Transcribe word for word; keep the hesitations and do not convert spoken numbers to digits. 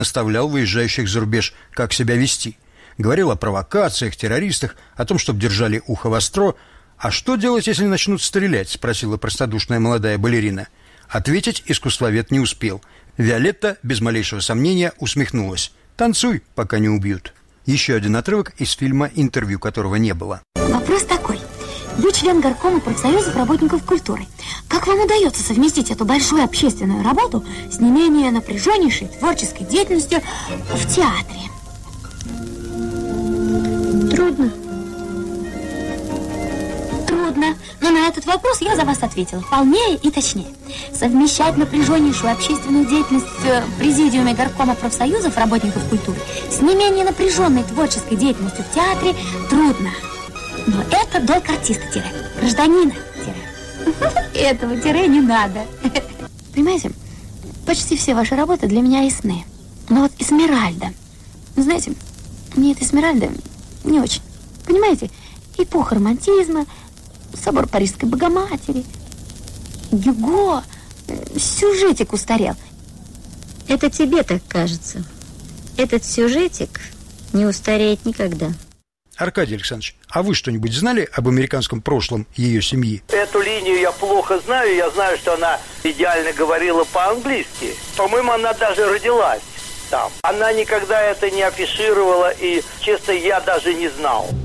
наставлял выезжающих за рубеж, как себя вести. Говорил о провокациях, террористах, о том, чтобы держали ухо востро. «А что делать, если начнут стрелять?» – спросила простодушная молодая балерина. Ответить искусствовед не успел. Виолетта без малейшего сомнения усмехнулась. «Танцуй, пока не убьют». Еще один отрывок из фильма, интервью которого не было. Вопрос такой. Вы член горкома профсоюзов работников культуры. Как вам удается совместить эту большую общественную работу с не менее напряженнейшей творческой деятельностью в театре? Трудно. Трудно. Но на этот вопрос я за вас ответила полнее и точнее. Совмещать напряженнейшую общественную деятельность в президиуме горкома профсоюзов работников культуры с не менее напряженной творческой деятельностью в театре трудно. Но это долг артиста-тире, гражданина-тире. Этого тире не надо. Понимаете, почти все ваши работы для меня ясны. Но вот Эсмеральда, знаете, мне эта Эсмеральда не очень. Понимаете, эпоха романтизма, собор Парижской Богоматери, Гюго, сюжетик устарел. Это тебе так кажется. Этот сюжетик не устареет никогда. Аркадий Александрович, а вы что-нибудь знали об американском прошлом ее семьи? Эту линию я плохо знаю. Я знаю, что она идеально говорила по-английски. По-моему, она даже родилась там. Она никогда это не афишировала, и, честно, я даже не знал.